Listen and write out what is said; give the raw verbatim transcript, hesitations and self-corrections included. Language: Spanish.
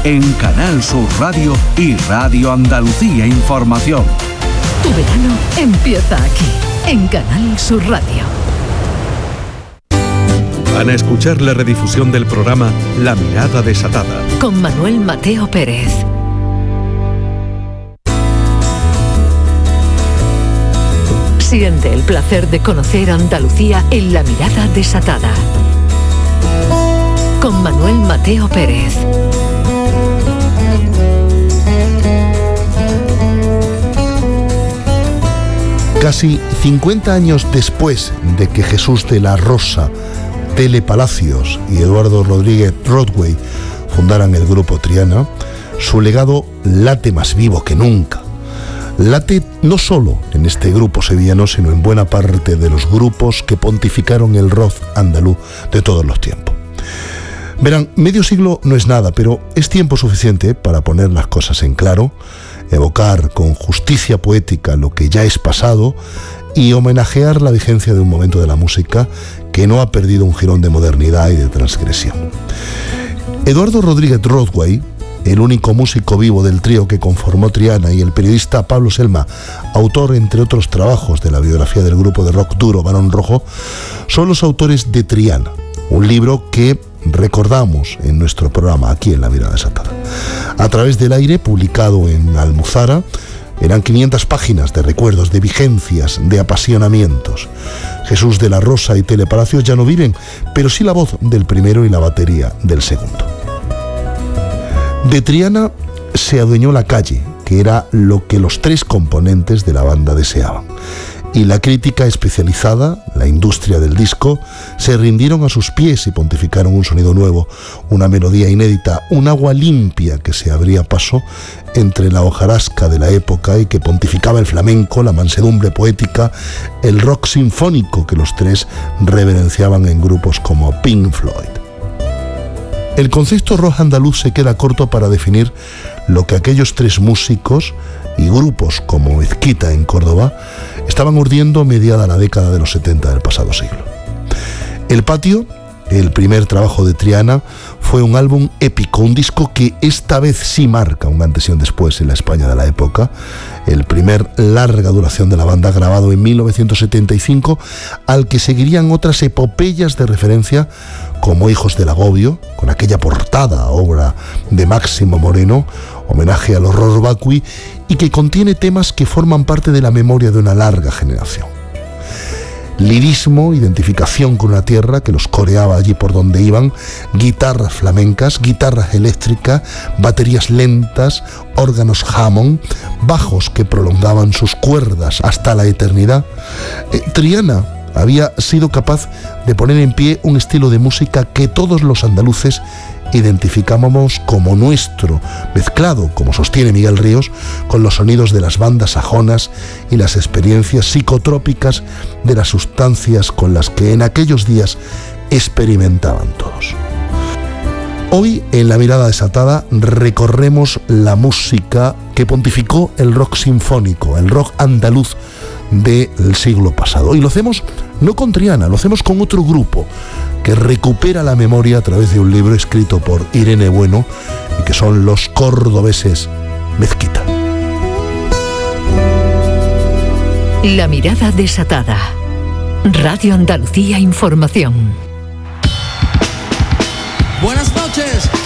en Canal Sur Radio y Radio Andalucía Información. Tu verano empieza aquí, en Canal Sur Radio. Van a escuchar la redifusión del programa La Mirada Desatada, con Manuel Mateo Pérez. Siente el placer de conocer Andalucía en La Mirada Desatada, con Manuel Mateo Pérez. Casi cincuenta años después de que Jesús de la Rosa, Tele Palacios y Eduardo Rodríguez Broadway fundaran el grupo Triana, su legado late más vivo que nunca. Late no solo en este grupo sevillano, sino en buena parte de los grupos que pontificaron el rock andaluz de todos los tiempos. Verán, medio siglo no es nada, pero es tiempo suficiente para poner las cosas en claro, evocar con justicia poética lo que ya es pasado y homenajear la vigencia de un momento de la música que no ha perdido un jirón de modernidad y de transgresión. Eduardo Rodríguez Broadway, el único músico vivo del trío que conformó Triana, y el periodista Pablo Selma, autor entre otros trabajos de la biografía del grupo de rock duro Barón Rojo, son los autores de Triana, un libro que recordamos en nuestro programa aquí en La Mirada Desatada. A través del aire, publicado en Almuzara, eran quinientas páginas de recuerdos, de vigencias, de apasionamientos. Jesús de la Rosa y Tele Palacios ya no viven, pero sí la voz del primero y la batería del segundo. De Triana se adueñó la calle, que era lo que los tres componentes de la banda deseaban. Y la crítica especializada, la industria del disco, se rindieron a sus pies y pontificaron un sonido nuevo, una melodía inédita, un agua limpia que se abría paso entre la hojarasca de la época y que pontificaba el flamenco, la mansedumbre poética, el rock sinfónico que los tres reverenciaban en grupos como Pink Floyd. El concepto rock andaluz se queda corto para definir lo que aquellos tres músicos y grupos como Mezquita en Córdoba estaban urdiendo mediada la década de los setenta del pasado siglo. El Patio, el primer trabajo de Triana, fue un álbum épico, un disco que esta vez sí marca un antes y un después en la España de la época, el primer larga duración de la banda, grabado en mil novecientos setenta y cinco, al que seguirían otras epopeyas de referencia como Hijos del Agobio, con aquella portada, obra de Máximo Moreno, homenaje al horror vacui, y que contiene temas que forman parte de la memoria de una larga generación. Lirismo, identificación con una tierra que los coreaba allí por donde iban, guitarras flamencas, guitarras eléctricas, baterías lentas, órganos Hammond, bajos que prolongaban sus cuerdas hasta la eternidad. Eh, Triana había sido capaz de poner en pie un estilo de música que todos los andaluces identificábamos como nuestro, mezclado, como sostiene Miguel Ríos, con los sonidos de las bandas sajonas y las experiencias psicotrópicas de las sustancias con las que en aquellos días experimentaban todos. Hoy, en La Mirada Desatada, recorremos la música que pontificó el rock sinfónico, el rock andaluz del siglo pasado. Y lo hacemos no con Triana, lo hacemos con otro grupo que recupera la memoria a través de un libro escrito por Irene Bueno, y que son los cordobeses Mezquita. La Mirada Desatada. Radio Andalucía Información. Buenas noches.